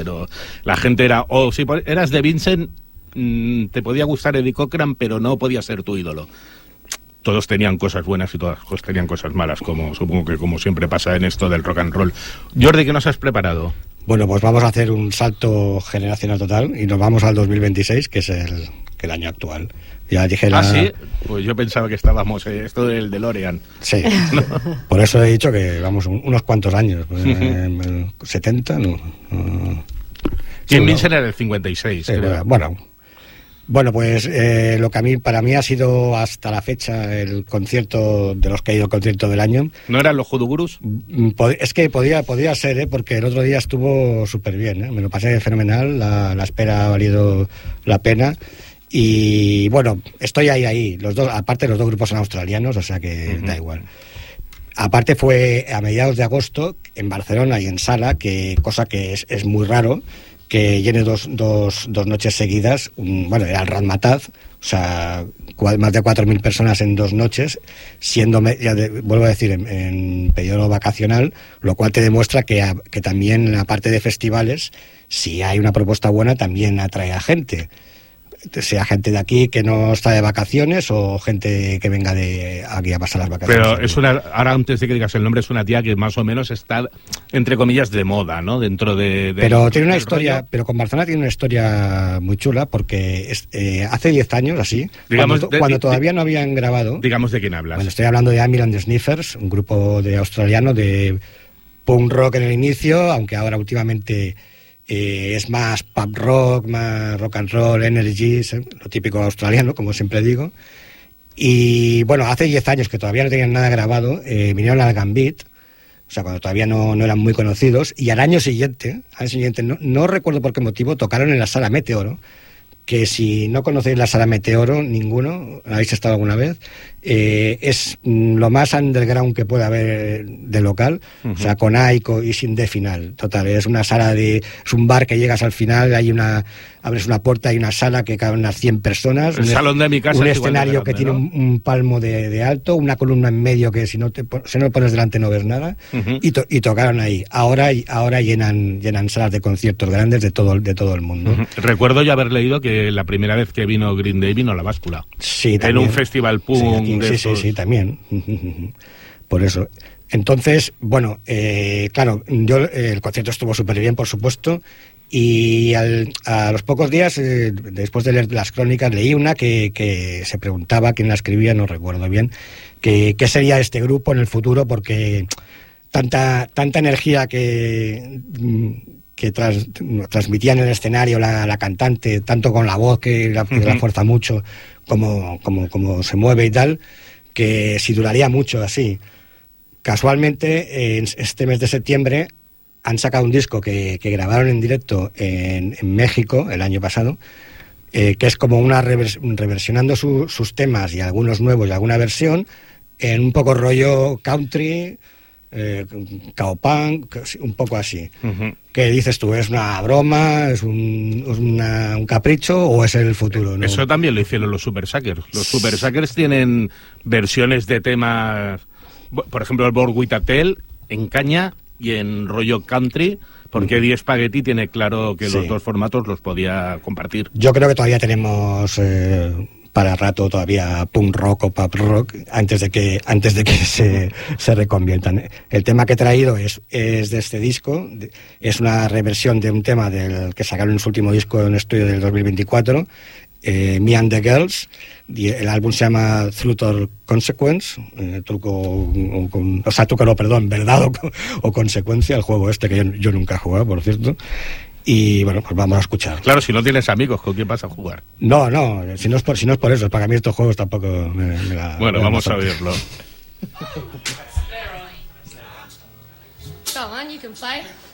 pero la gente era, o si eras de Vincent, te podía gustar Eddie Cochran, pero no podía ser tu ídolo. Todos tenían cosas buenas y todos tenían cosas malas, como supongo que como siempre pasa en esto del rock and roll. Jordi, ¿qué nos has preparado? Bueno, pues vamos a hacer un salto generacional total y nos vamos al 2026, que es el año actual. Ya dije sí, pues yo pensaba que estábamos esto del DeLorean. Sí, ¿no? Por eso he dicho que vamos unos cuantos años, 70, no. Jim Vincent era el 56, sí, creo. Bueno, pues lo que para mí ha sido hasta la fecha el concierto de los que he ido al concierto del año. ¿No eran los Hoodoo Gurus? Es que podía ser, porque el otro día estuvo súper bien, me lo pasé fenomenal, la espera ha valido la pena. Y bueno, estoy ahí. Aparte los dos grupos son australianos, o sea que da igual. Aparte fue a mediados de agosto en Barcelona y en Sala, cosa que es muy raro, que llene dos noches seguidas. Era el Razzmatazz, o sea, más de 4.000 personas en 2 noches, siendo, vuelvo a decir, en periodo vacacional, lo cual te demuestra que también en la parte de festivales, si hay una propuesta buena, también atrae a gente. Sea gente de aquí que no está de vacaciones o gente que venga de aquí a pasar las vacaciones. Pero ahora antes de que digas el nombre, es una tía que más o menos está, entre comillas, de moda, ¿no? Dentro de pero tiene una historia, rollo. Pero con Barcelona tiene una historia muy chula, porque hace 10 años, así, cuando todavía no habían grabado... Digamos, ¿de quién hablas? Bueno, estoy hablando de Amyl and the Sniffers, un grupo australiano de punk rock en el inicio, aunque ahora últimamente... es más pop rock, más rock and roll, energy, lo típico australiano, como siempre digo. Y bueno, hace 10 años que todavía no tenían nada grabado, vinieron al Gambit, o sea, cuando todavía no eran muy conocidos, y al año siguiente no recuerdo por qué motivo, tocaron en la Sala Meteoro, que si no conocéis la Sala Meteoro, ninguno, ¿habéis estado alguna vez? Es lo más underground que puede haber de local, o sea, con Aiko y sin de final, total, es una sala es un bar que llegas al final, abres una puerta y una sala que caben unas 100 personas, el salón de mi casa, un escenario que tiene un palmo de alto, una columna en medio que si no lo pones delante no ves nada, y tocaron ahí. Ahora llenan salas de conciertos grandes de todo el mundo. Recuerdo ya haber leído que la primera vez que vino Green Day vino a La Báscula. Sí, también. En un festival punk. Sí, también. Por eso. Entonces, bueno, claro, el concierto estuvo súper bien, por supuesto, y a los pocos días, después de leer las crónicas, leí una que se preguntaba quién la escribía, no recuerdo bien, qué sería este grupo en el futuro, porque tanta energía que transmitía en el escenario la cantante, tanto con la voz que la fuerza mucho, como se mueve y tal, que si duraría mucho así. Casualmente, en este mes de septiembre han sacado un disco que grabaron en directo en México el año pasado, que es como reversionando sus temas y algunos nuevos y alguna versión en un poco rollo country, cowpunk, un poco así. ¿Qué dices tú? ¿Es una broma? ¿Es un capricho? ¿O es el futuro? ¿No? Eso también lo hicieron los Super Suckers. Los Super Suckers tienen versiones de temas, por ejemplo, el Born With a Tail en caña y en rollo country, porque Eddie Spaghetti tiene claro que los dos formatos los podía compartir. Yo creo que todavía tenemos para rato todavía punk rock o pop rock antes de que se reconviertan. El tema que he traído es de este disco, es una reversión de un tema del que sacaron en su último disco en estudio del 2024, Me and the Girls. El álbum se llama Truth Consequence, verdad o consecuencia, el juego este que yo nunca he jugado, por cierto. Y bueno, pues vamos a escuchar. Claro, si no tienes amigos, ¿con quién vas a jugar? No, si no es por eso, para mí estos juegos tampoco Bueno, vamos a verlo. Come on, you can play.